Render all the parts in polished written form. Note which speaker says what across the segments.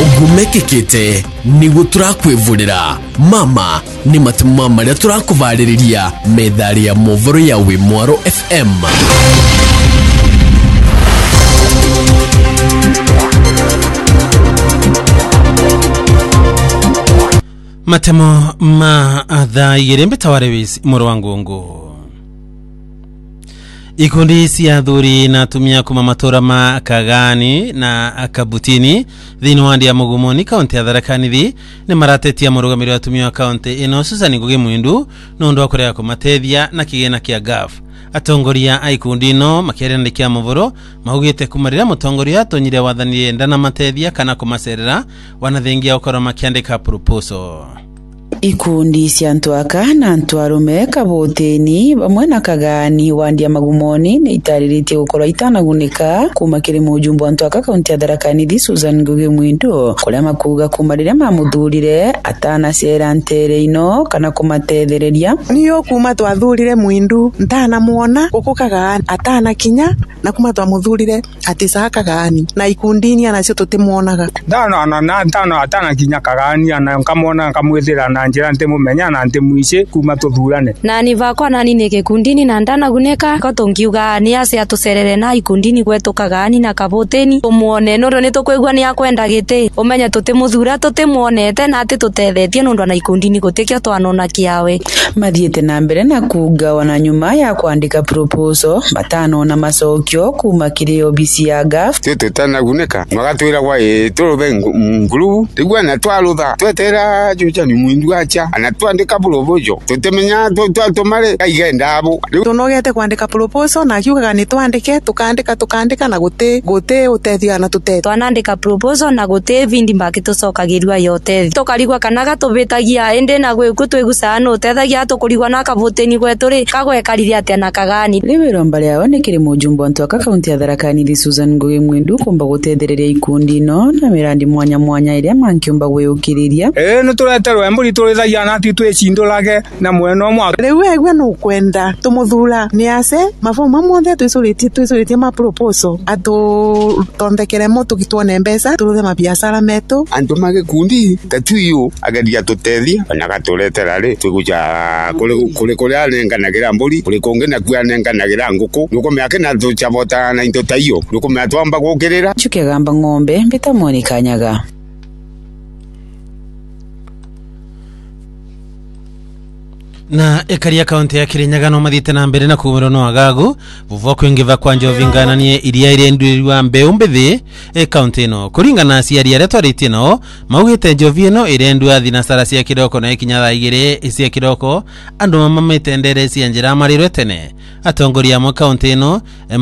Speaker 1: gumekekete nigo turakwivurira mama ni matuma maria turakuvariria medali ya movoro ya Wimwaro FM.
Speaker 2: Matemo ma adha yerembe tawarewis murwangungu. Ikundi cia athuri na atumia kuma matura ma Kagani na Akabutini thini wa Ndia Mugumoni kaunti ya Tharaka Nithi ni maratetia murugamiro wa atumia wa kaunti ino Susan Ngugi Mwindu nundu wa kurea kumatethia na kigena kia GAF. Atongoria a ikundi ino makiarandikia muvuro mahugite kumarira mutongoria atonyire wathani ndana matethia kana kumacerera wanathengia ukoro makiandika proposal.
Speaker 3: Ikundi cia Ntwaka na Ntwarume Kabutini bamwe na Kagani wa Ndia Magumoni ni itariritie gukorwa itanagunika kuma kiri mujumbe wa Ntwaka kaunti ya Tharaka Nithi Susan Ngugi Mwindu kuria makuga kumarira mamuthurire atana cera ntere ino kana kumatethereria
Speaker 4: niyo kuma twathurire Mwindu ntana muona guku Kagani atana kinya na kuma twamuthurire atisa Kagani na ikundini anacio tutimuonaga
Speaker 5: ntana atana kinya Kagani ana nkamona nkamwethira na njira ntemumenya na ntemuice kuma tuthurane
Speaker 6: na ni vakwa nani ne kundini na ndana guneka ko tongiuga ni ase atucerere na ikundini gwetu Kagani na Kabutini umuone no ni tukwigwa ni akwenda gite umenya tutimuthura tutimuonete na ati tutethetie nundu na ikundini gutikio twanona kiawe
Speaker 3: mathiete na mbere na kuga wana nyuma ya kuandika proposal matano na masokyo kuma kiri obisi ya GAF
Speaker 7: tutana guneka magatwira kwa turobe nguru tigwa na twalutha twetera juja ni Mwindu acha anatwandika proposal tutemenya tumare kaigenda abo
Speaker 4: tunogete kuandika proposal na kiugaga ni twandike tukandika na gute utethia na tutete
Speaker 6: twanandika proposal na gute vindi mbaki tucokagirwa yote tukarigwa kanaga tubitagia ende na gwe twigusana utethagia tukurigwa na Kabutini gwetu ri kagwekarire atia na Kagani
Speaker 3: ribero mbale yao ni kiri mujumbe wa Ntwaka kaunti ya Tharaka Nithi Susan Ngugi Mwindu kumba gutethereria ikundi no na mirandi mwanya iria mankiumba gwiyukiriria
Speaker 5: no tureterwe mburi turithagia na ati twicindurage na mweno mwa
Speaker 4: riu egwe no kwenda tumuthura ni ase mafomu mothe twicuritie ma proposal atu tondekere mo tukitwone mbeca turuthe mabiacara metu
Speaker 7: andu magikundi tatuyo agadia tutethia na gaturetera ri twiguja kule anenganagira mburi kule kongena kwa anenganagira nguku nuko meake na tuchabota na into tayo nuko meatwamba gukirira
Speaker 3: chuke gamba ng'ombe bitamoni kanyaga
Speaker 2: na ekaria kaunti ya Kirinyaga no mathite na mbere na kumiro no agagu vuvo kwingiva kwa Njovi ngananie iria irendurirwa mbeu mbithi kaunti no kuringana ciari aria twaritie no maugite Njovi no irendua thinasara cia kiroko na ikinya thaa 2 cia kiroko andu mamamite ndere cia njira marirwe tene atongoria mo kaunti no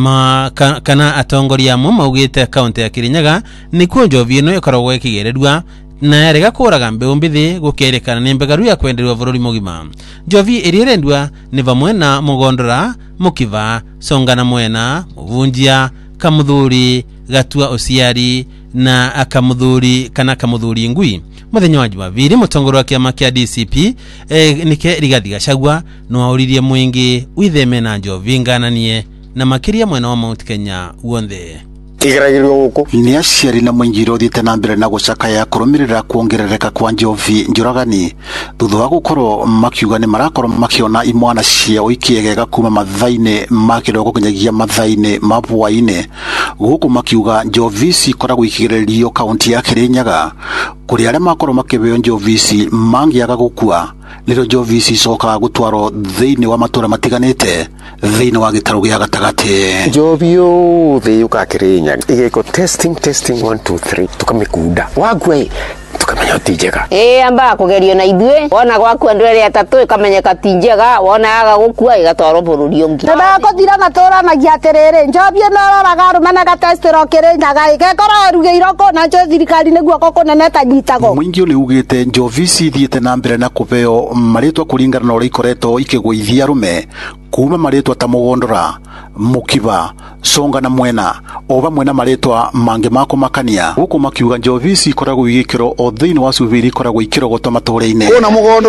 Speaker 2: kana atongoria mo maugite kaunti ya Kirinyaga ni ku Njovi no ikoragwo ikigererwa na yarega kuraga mbeu mbithi gukerekana ni mbegaru ya kwenderwa bururi mugima Njovi irirendwa ni vamwe na Mugondora Mukiva Songana Mwena Muvunjia Kamuthuri Gatua Osiari na Akamuthuri kana Kamuthuri Ngui muthenya wa Jumapili mutongoro wa kiama kia DCP nike Rigathi Gachagua no auririe mwingi witheme na Njovi ngananie na makiria mwena wa Mount Kenya wonthe
Speaker 7: igiragirwo guku
Speaker 8: ni aciari na mwingiro thiete na mbere na gucakaya kurumirira kuongerereka kwa Njovi njuragani thutha wa gukorwo makiuga ni marakorwo makiona imwana ciao ikiegega kuma mathaine makiroko kunyagia mathaine mabwaine guku makiuga Njovi cikoragwo ikigererio kaunti ya Kirinyaga kuri aria makorwo makibeo Njovi ci mangiaga gukua niro Njovi cicoka gutwaro thiini wa matura matiganite thiini wa gitaru gia gatagati
Speaker 7: Njovi yo ka Kirinyaga igeko testing 1 2 3 tukamikuda wagwe tukamenya tijega
Speaker 9: amba kugerio na ithue wona gwaku ndwere atatu ikamenyeka tijega wona aga gukua igatwaro bururi ungi
Speaker 10: nda ko thira matora magiaterere Njovi no roraga rumana ga testero Kirinyaga igekora ruge iroko na njo thirikari niguo ko nene tanyitago
Speaker 8: mwingi uli ugite Njovi cithiete na mbere na kubeo maritwa kuringana na uri ikoretwo ikigwithia rume kuma maritwa ta Mugondora Mukiva Songana Mwena oba mwena maritwa mange mako makania guku makiuga Njovi cikoragwo igikiro o thiini wa cubiri koragwo ikiro gotoma matore-ine